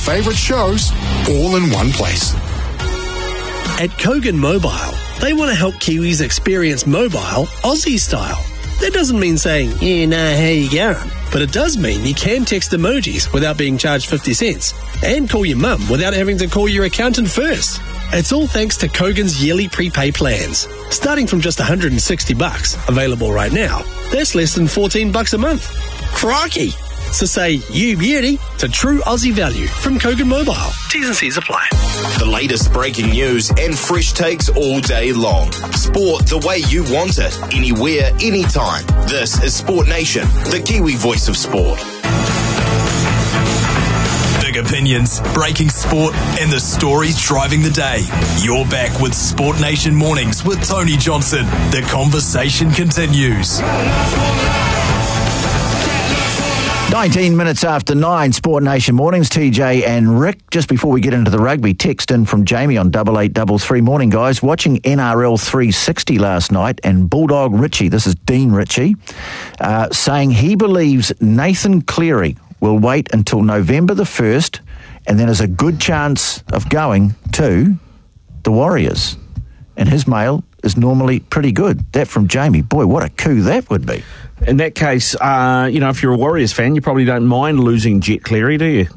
favourite shows all in one place. At Kogan Mobile, they want to help Kiwis experience mobile Aussie style. That doesn't mean saying, yeah, nah, how you going? But it does mean you can text emojis without being charged 50 cents and call your mum without having to call your accountant first. It's all thanks to Kogan's yearly prepay plans. Starting from just $160, available right now, that's less than $14 a month. Crikey! So say, you beauty, to true Aussie value from Kogan Mobile. T's and C's apply. The latest breaking news and fresh takes all day long. Sport the way you want it, anywhere, anytime. This is Sport Nation, the Kiwi voice of sport. Big opinions, breaking sport, and the stories driving the day. You're back with Sport Nation Mornings with Tony Johnson. The conversation continues. 19 minutes after 9, Sport Nation Mornings, TJ and Rick. Just before we get into the rugby, text in from Jamie on 8833. Morning, guys. Watching NRL 360 last night, and Bulldog Richie, this is Dean Ritchie, saying he believes Nathan Cleary will wait until November the 1st and then has a good chance of going to the Warriors. And his mail is normally pretty good. That from Jamie. Boy, what a coup that would be. In that case, if you're a Warriors fan, you probably don't mind losing Jet Cleary, do you?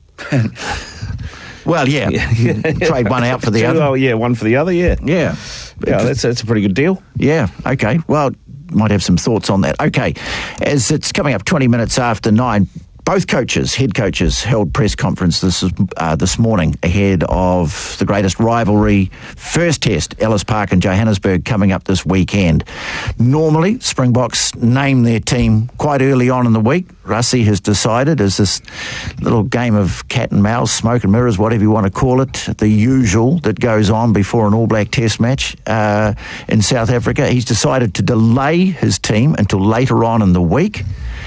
Well, yeah. Trade one out for the other. Oh, yeah, one for the other, yeah. Yeah. Yeah, that's a pretty good deal. Yeah, okay. Well, might have some thoughts on that. Okay, as it's coming up 20 minutes after 9, both head coaches, held press conference this morning ahead of the greatest rivalry, first test, Ellis Park and Johannesburg, coming up this weekend. Normally, Springboks name their team quite early on in the week. Rassie has decided, as this little game of cat and mouse, smoke and mirrors, whatever you want to call it, the usual that goes on before an All Black test match in South Africa. He's decided to delay his team until later on in the week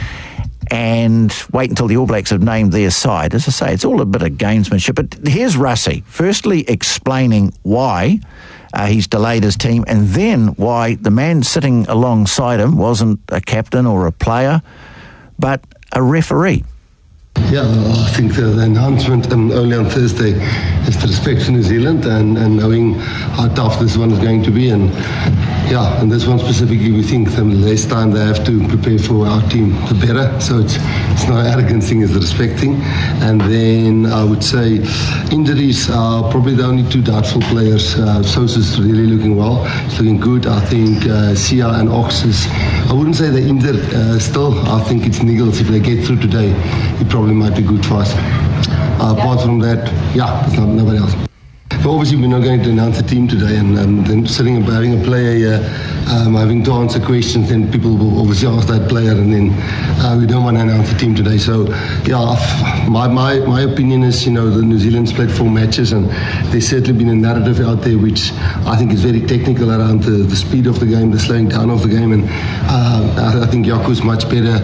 and wait until the All Blacks have named their side. As I say, it's all a bit of gamesmanship. But here's Rassie, firstly explaining why he's delayed his team, and then why the man sitting alongside him wasn't a captain or a player, but a referee. Yeah, I think the announcement only on Thursday is to respect New Zealand and knowing how tough this one is going to be. And yeah, and this one specifically, we think the less time they have to prepare for our team, the better. So it's not an arrogant thing, it's a respect thing. And then I would say injuries are probably the only two doubtful players. Sosa's really looking well. It's looking good. I think Sia and Ox I wouldn't say they're injured still. I think it's niggles. If they get through today, it probably might be good for us. Apart from that, yeah, it's nobody else. But obviously, we're not going to announce the team today, and then sitting and having a player having to answer questions, then people will obviously ask that player, and then we don't want to announce the team today. So, yeah, my opinion is, the New Zealand's played 4 matches, and there's certainly been a narrative out there which I think is very technical around the speed of the game, the slowing down of the game, and I think Jaco's much better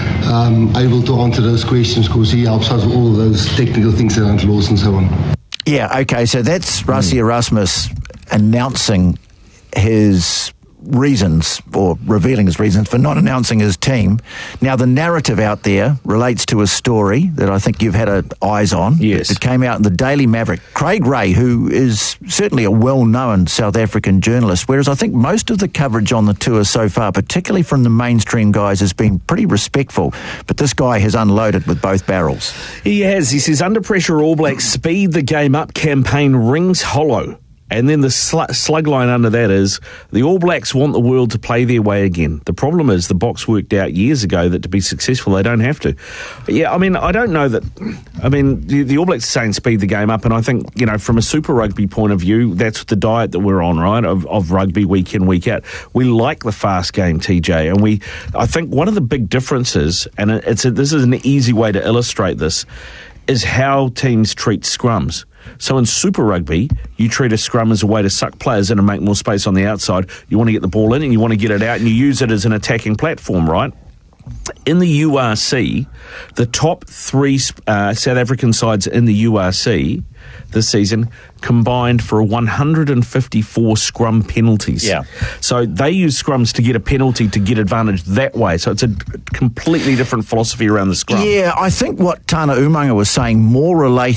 able to answer those questions because he helps us with all of those technical things around laws and so on. Yeah, okay, so that's Rassie Erasmus announcing his reasons, or revealing his reasons for not announcing his team. Now, the narrative out there relates to a story that I think you've had eyes on. Yes. It came out in the Daily Maverick. Craig Ray, who is certainly a well-known South African journalist, whereas I think most of the coverage on the tour so far, particularly from the mainstream guys, has been pretty respectful. But this guy has unloaded with both barrels. He has. He says, under pressure, All Blacks speed the game up campaign rings hollow. And then the slug line under that is, the All Blacks want the world to play their way again. The problem is the Boks worked out years ago that to be successful, they don't have to. Yeah, I mean, I don't know that... I mean, the All Blacks are saying speed the game up, and I think, from a Super Rugby point of view, that's the diet that we're on, right, of rugby week in, week out. We like the fast game, TJ, and I think one of the big differences, and this is an easy way to illustrate this, is how teams treat scrums. So in Super Rugby, you treat a scrum as a way to suck players in and make more space on the outside. You want to get the ball in and you want to get it out, and you use it as an attacking platform, right? In the URC, the top 3 South African sides in the URC this season combined for 154 scrum penalties. Yeah. So they use scrums to get a penalty to get advantage that way. So it's a completely different philosophy around the scrum. Yeah, I think what Tana Umaga was saying more related